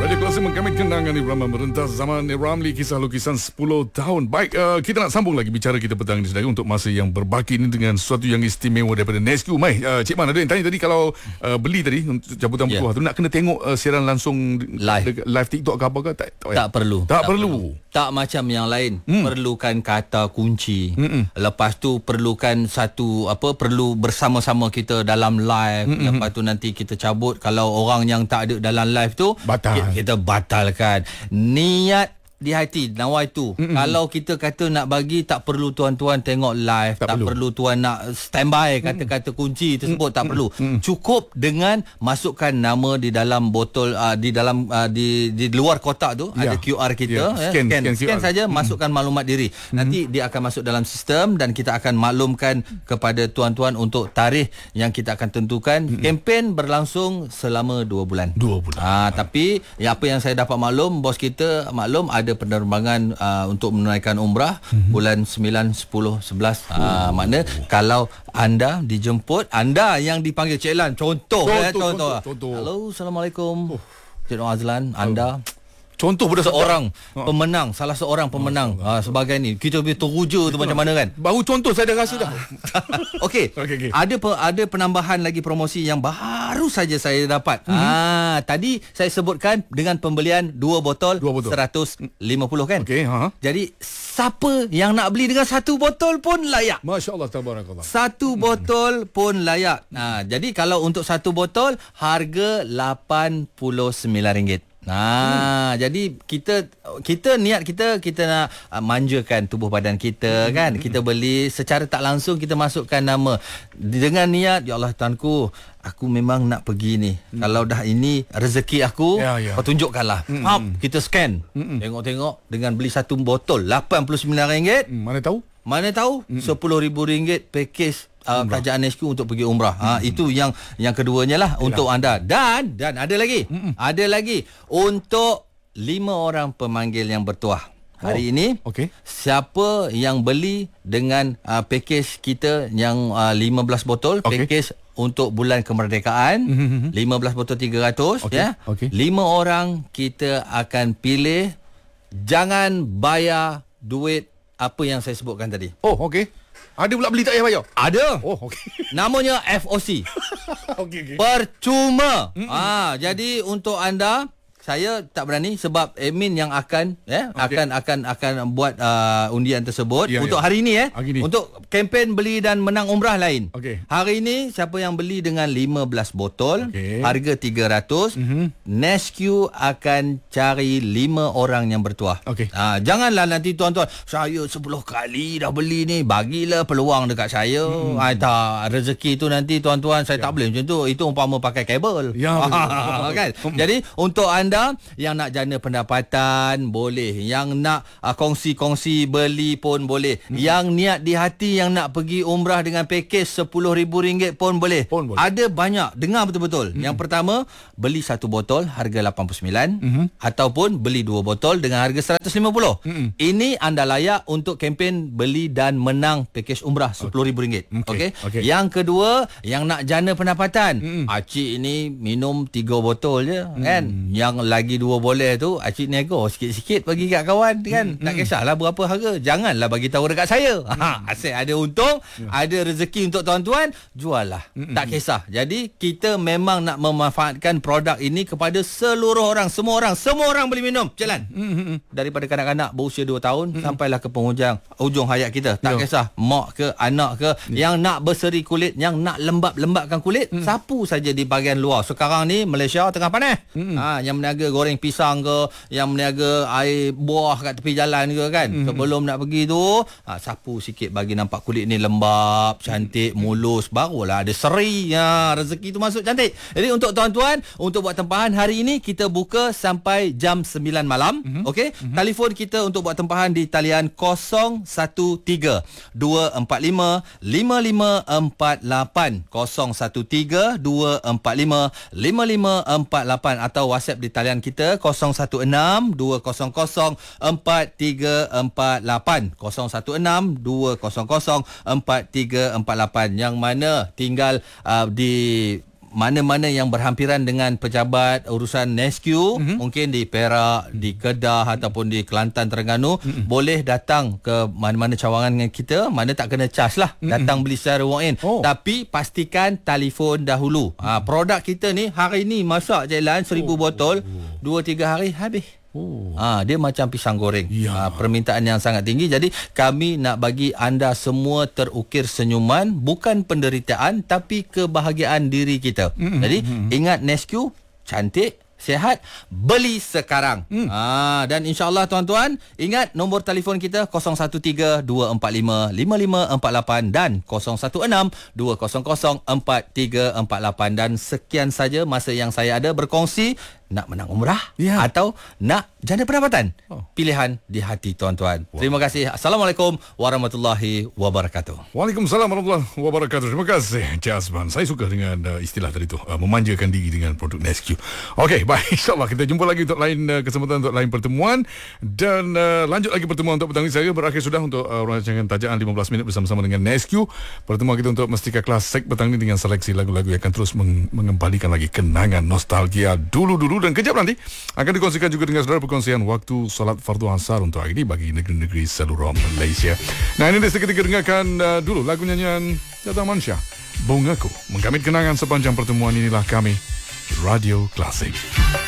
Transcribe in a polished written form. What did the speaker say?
Raja Kelasemen kami kenangan Irama merentas zaman Ramli, kisah lukisan 10 tahun. Baik, kita nak sambung lagi bicara kita petang ini saudara untuk masa yang berbaki ini dengan sesuatu yang istimewa daripada Nescu. Mai, Cik Man ada yang tanya tadi kalau beli tadi untuk jabatan bertuah tu nak kena tengok siaran langsung live TikTok ke apa ke? Tak perlu. Tak perlu. Tak macam yang lain. Perlukan kata kunci. Lepas tu perlukan perlu bersama-sama kita dalam live. Lepas tu nanti kita cabut. Kalau orang yang tak ada dalam live tu kita batalkan. Niat di hati nawai tu. Kalau kita kata nak bagi, tak perlu tuan-tuan tengok live, tak perlu tuan nak standby kata-kata kunci tersebut, tak perlu. Cukup dengan masukkan nama di dalam botol, di dalam di luar kotak tu ada QR kita, scan saja, masukkan maklumat diri. Nanti dia akan masuk dalam sistem dan kita akan maklumkan kepada tuan-tuan untuk tarikh yang kita akan tentukan. Kempen berlangsung selama 2 bulan. 2 bulan. Tapi apa yang saya dapat maklum, bos kita maklum ada penerbangan untuk menunaikan umrah bulan 9, 10, 11. Makna kalau anda dijemput, anda yang dipanggil Cik Lan, contoh. Halo, Assalamualaikum. Cik Nur Azlan, anda contoh pada seorang pemenang, salah seorang pemenang sebagai ni, kita boleh teruja tu macam mana kan? Baru contoh saya dah rasa dah. Okey. Ada penambahan lagi promosi yang baru saja saya dapat. Tadi saya sebutkan dengan pembelian 2 botol 150 kan? Okey, Jadi siapa yang nak beli dengan 1 botol pun layak. Masya-Allah, tabarakallah. 1 botol pun layak. Jadi kalau untuk 1 botol harga RM89. Jadi kita niat kita nak manjakan tubuh badan kita kan. Kita beli secara tak langsung, kita masukkan nama dengan niat, ya Allah Tuanku, aku memang nak pergi ni. Kalau dah ini rezeki aku, kau tunjukkanlah. Kita scan. Tengok dengan beli 1 botol RM89. Mana tahu RM10,000 pakej kerajaan Nescu untuk pergi umrah. Itu yang keduanya lah untuk anda. Dan ada lagi. Ada lagi untuk 5 orang pemanggil yang bertuah. Hari ini siapa yang beli dengan pakej kita yang 15 botol, pakej untuk bulan kemerdekaan, 15 botol 300 5 orang kita akan pilih. Jangan bayar duit apa yang saya sebutkan tadi. Ada pula beli tak payah bayar? Ada. Namanya FOC. Percuma. Jadi untuk anda, saya tak berani sebab admin yang akan buat undian tersebut untuk hari ini untuk kempen beli dan menang umrah lain. Hari ini siapa yang beli dengan 15 botol harga 300, Nescu akan cari 5 orang yang bertuah. Janganlah nanti tuan-tuan, saya 10 kali dah beli ni, bagilah peluang dekat saya. Tak, rezeki tu nanti tuan-tuan, saya tak boleh macam tu. Itu umpama pakai kabel. Kan? Jadi untuk anda yang nak jana pendapatan boleh, yang nak kongsi-kongsi beli pun boleh, yang niat di hati yang nak pergi umrah dengan pakej RM10,000 pun boleh. Ada banyak. Dengar betul-betul. Yang pertama, beli 1 botol harga 89 ataupun beli 2 botol dengan harga 150. Ini anda layak untuk kempen beli dan menang pakej umrah RM10,000. Yang kedua, yang nak jana pendapatan, acik ini minum 3 botol je kan. Yang lagi 2 boleh tu acik nego sikit-sikit bagi kat kawan kan. Tak kisahlah berapa harga, janganlah bagi tahu dekat saya. Asyik ada untung, ada rezeki untuk tuan-tuan, jual lah. Tak kisah. Jadi kita memang nak memanfaatkan produk ini kepada seluruh orang, semua orang boleh minum. Jalan. Daripada kanak-kanak berusia 2 tahun sampailah ke ujung hayat kita. Tak kisah mak ke anak ke, yang nak berseri kulit, yang nak lembapkan kulit, sapu saja di bahagian luar. Sekarang ni Malaysia tengah panas. Yang meniaga goreng pisang ke, yang meniaga air buah kat tepi jalan ke kan, sebelum nak pergi tu sapu sikit bagi nampak kulit ni lembap, cantik, mulus, barulah ada seri. Rezeki tu masuk cantik. Jadi untuk tuan-tuan, untuk buat tempahan hari ini kita buka sampai jam 9 malam. Telefon kita untuk buat tempahan di talian 013 245 5548 013 245 5548 atau WhatsApp di talian kita 016 200 4348 016 200 4348 yang mana tinggal di mana-mana yang berhampiran dengan pejabat urusan Nescu, mungkin di Perak, di Kedah ataupun di Kelantan, Terengganu, boleh datang ke mana-mana cawangan dengan kita, mana tak kena charge lah, datang beli secara walk-in. Tapi pastikan telefon dahulu. Produk kita ni hari ni masak jalan 1000 botol, 2-3 hari habis. Dia macam pisang goreng. Permintaan yang sangat tinggi. Jadi kami nak bagi anda semua terukir senyuman, bukan penderitaan tapi kebahagiaan diri kita. Jadi ingat Nescu, cantik, sihat, beli sekarang. Dan insyaAllah tuan-tuan, ingat nombor telefon kita 013-245-5548 dan 016-200-4348. Dan sekian saja masa yang saya ada berkongsi. Nak menang umrah atau nak jana pendapatan, pilihan di hati tuan-tuan. Terima kasih. Assalamualaikum warahmatullahi wabarakatuh. Waalaikumsalam warahmatullahi wabarakatuh. Terima kasih Jazman. Saya suka dengan istilah tadi tu, memanjakan diri dengan produk Nescu. Okey, baik, insyaAllah kita jumpa lagi untuk lain kesempatan, untuk lain pertemuan. Dan lanjut lagi pertemuan untuk petang ini. Saya berakhir sudah untuk rancangan tajaan 15 minit bersama-sama dengan Nescu. Pertemuan kita untuk Mestika Klasik petang ini dengan seleksi lagu-lagu yang akan terus mengembalikan lagi kenangan nostalgia dulu-dulu. Dan kejap nanti akan dikongsikan juga dengan saudara perkongsian waktu solat fardu asar untuk hari ini bagi negeri-negeri seluruh Malaysia. Nah, ini seketika dengarkan dulu lagu nyanyian Datang Mansyah, Bungaku, mengkamit kenangan sepanjang pertemuan. Inilah kami, Radio Klasik.